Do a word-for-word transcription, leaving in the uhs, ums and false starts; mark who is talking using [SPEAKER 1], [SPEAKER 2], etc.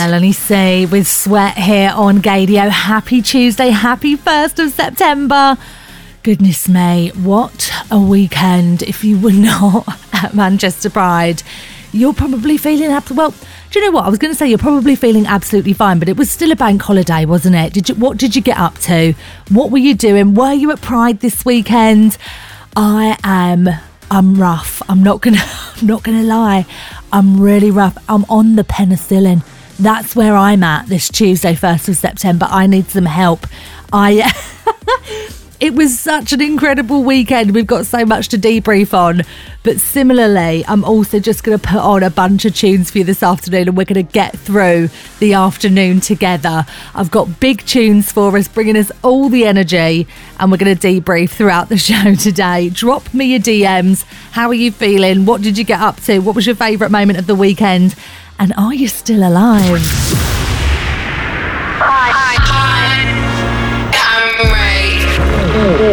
[SPEAKER 1] Melanie C with Sweat here on Gadio. Happy Tuesday, happy first of September. Goodness me, what a weekend. If you were not at Manchester Pride, you're probably feeling, ab- well, do you know what? I was going to say you're probably feeling absolutely fine, but it was still a bank holiday, wasn't it? Did you? What did you get up to? What were you doing? Were you at Pride this weekend? I am, I'm rough. I'm not going to, I'm not going to lie. I'm really rough. I'm on the penicillin. That's where I'm at this Tuesday, first of September. I need some help. I... It was such an incredible weekend. We've got so much to debrief on. But similarly, I'm also just going to put on a bunch of tunes for you this afternoon, and we're going to get through the afternoon together. I've got big tunes for us, bringing us all the energy, and we're going to debrief throughout the show today. Drop me your D Ms. How are you feeling? What did you get up to? What was your favourite moment of the weekend? And are you still alive?
[SPEAKER 2] Hi, hi, hi. I'm Ray.